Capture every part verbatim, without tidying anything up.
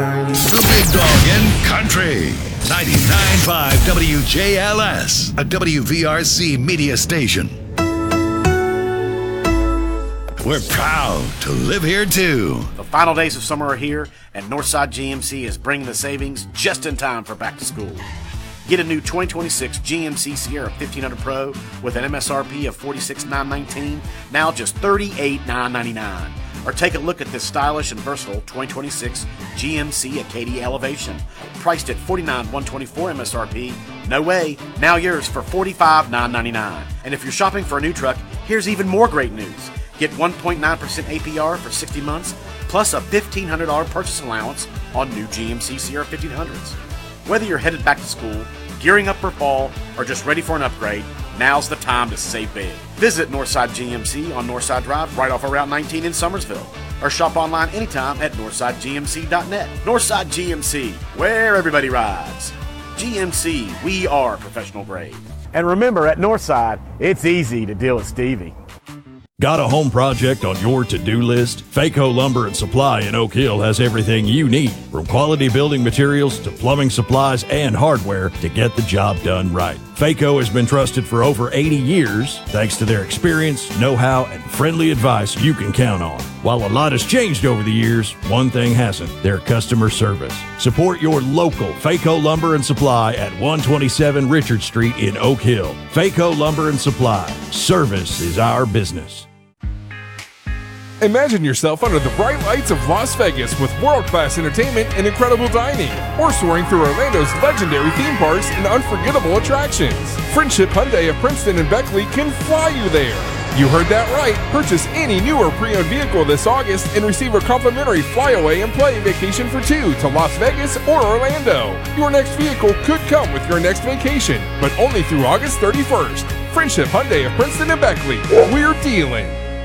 The Big Dog in Country. ninety-nine point five W J L S, a W V R C media station. We're proud to live here, too. The final days of summer are here, and Northside G M C is bringing the savings just in time for back to school. Get a new twenty twenty-six G M C Sierra fifteen hundred Pro with an M S R P of forty-six thousand nine hundred nineteen dollars, now just thirty-eight thousand nine hundred ninety-nine dollars. Or take a look at this stylish and versatile twenty twenty-six G M C Acadia Elevation, priced at forty-nine thousand one hundred twenty-four dollars M S R P. No way, now yours for forty-five thousand nine hundred ninety-nine dollars. And if you're shopping for a new truck, here's even more great news. Get one point nine percent A P R for sixty months, plus a fifteen hundred dollars purchase allowance on new G M C Sierra fifteen hundreds. Whether you're headed back to school, gearing up for fall, or just ready for an upgrade, now's the time to save big. Visit Northside G M C on Northside Drive right off of Route nineteen in Summersville, or shop online anytime at northside g m c dot net. Northside G M C, where everybody rides. G M C, we are professional grade. And remember, at Northside, it's easy to deal with Stevie. Got a home project on your to-do list? Faco Lumber and Supply in Oak Hill has everything you need, from quality building materials to plumbing supplies and hardware to get the job done right. Faco has been trusted for over eighty years thanks to their experience, know-how, and friendly advice you can count on. While a lot has changed over the years, one thing hasn't: their customer service. Support your local Faco Lumber and Supply at one twenty-seven Richard Street in Oak Hill. Faco Lumber and Supply. Service is our business. Imagine yourself under the bright lights of Las Vegas with world-class entertainment and incredible dining, or soaring through Orlando's legendary theme parks and unforgettable attractions. Friendship Hyundai of Princeton and Beckley can fly you there. You heard that right. Purchase any new or pre-owned vehicle this August and receive a complimentary flyaway and play vacation for two to Las Vegas or Orlando. Your next vehicle could come with your next vacation, but only through August thirty-first. Friendship Hyundai of Princeton and Beckley. We're dealing.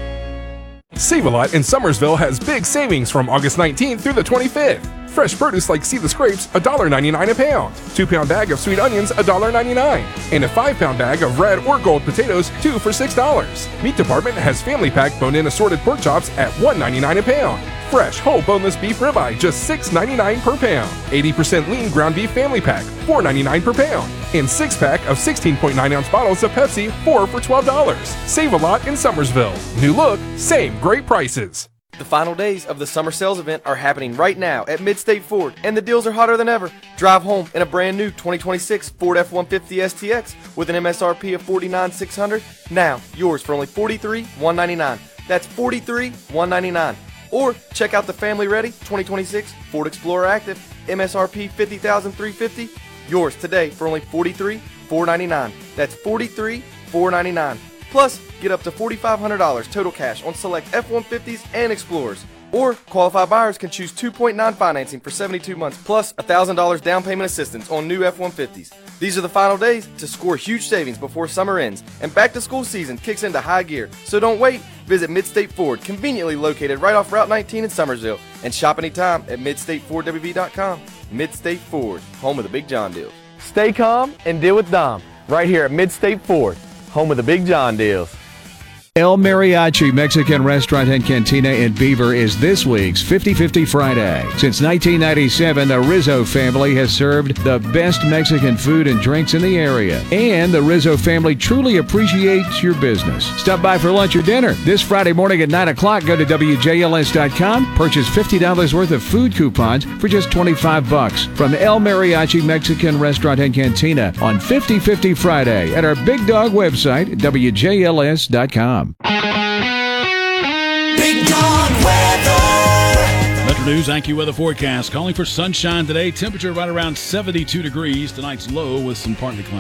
Save-A-Lot in Summersville has big savings from August nineteenth through the twenty-fifth. Fresh produce like See the Scrapes, one dollar ninety-nine a pound. two pound bag of sweet onions, one dollar ninety-nine. And a five pound bag of red or gold potatoes, two for six dollars. Meat Department has family pack bone-in assorted pork chops at one ninety-nine a pound. Fresh whole boneless beef ribeye, just six ninety-nine per pound. eighty percent lean ground beef family pack, four ninety-nine per pound. And six pack of sixteen point nine ounce bottles of Pepsi, four for twelve dollars. Save a lot in Summersville. New look, same great prices. The final days of the summer sales event are happening right now at Midstate Ford, and the deals are hotter than ever. Drive home in a brand new twenty twenty-six Ford F one fifty S T X with an M S R P of forty-nine thousand six hundred dollars. Now, yours for only forty-three thousand one hundred ninety-nine dollars. That's forty-three thousand one hundred ninety-nine dollars. Or check out the family-ready twenty twenty-six Ford Explorer Active, M S R P fifty thousand three hundred fifty dollars. Yours today for only forty-three thousand four hundred ninety-nine dollars. That's forty-three thousand four hundred ninety-nine dollars. Plus, get up to forty-five hundred dollars total cash on select F one fifties and Explorers. Or, qualified buyers can choose two point nine financing for seventy-two months, plus one thousand dollars down payment assistance on new F one fifties. These are the final days to score huge savings before summer ends, and back-to-school season kicks into high gear. So don't wait. Visit Midstate Ford, conveniently located right off Route nineteen in Summersville, and shop anytime at midstate ford w v dot com. Midstate Ford, home of the Big John deals. Stay calm and deal with Dom, right here at Midstate Ford, home of the Big John deals. El Mariachi Mexican Restaurant and Cantina in Beaver is this week's fifty fifty Friday. Since nineteen ninety-seven, the Rizzo family has served the best Mexican food and drinks in the area. And the Rizzo family truly appreciates your business. Stop by for lunch or dinner. This Friday morning at nine o'clock, go to w j l s dot com, purchase fifty dollars worth of food coupons for just twenty-five bucks from El Mariachi Mexican Restaurant and Cantina on fifty fifty Friday at our Big Dog website, w j l s dot com. Big Dog Weather. Metro News AccuWeather forecast calling for sunshine today. Temperature right around seventy-two degrees. Tonight's low with some partly cloudy.